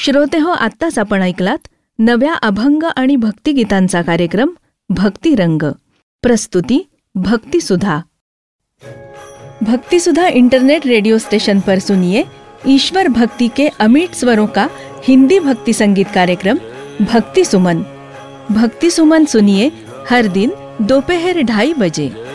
श्रोते हो, आत्ताच आपण ऐकलात नव्या अभंग आणि भक्तिगीतांचा कार्यक्रम भक्तिरंग. प्रस्तुती भक्तिसुधा. भक्तिसुधा इंटरनेट रेडियो स्टेशन पर सुनिए ईश्वर भक्ति के अमिट स्वरों का हिंदी भक्ति संगीत कार्यक्रम भक्ति सुमन. भक्ति सुमन सुनिए हर दिन दोपहर 2:30 बजे.